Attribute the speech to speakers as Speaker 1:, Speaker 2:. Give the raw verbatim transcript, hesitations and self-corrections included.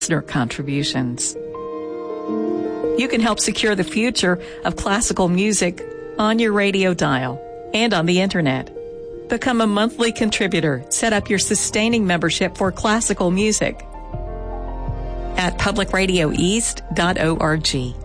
Speaker 1: listener contributions. You can help secure the future of classical music on your radio dial and on the internet. Become a monthly contributor. Set up your sustaining membership for classical music at public radio east dot org.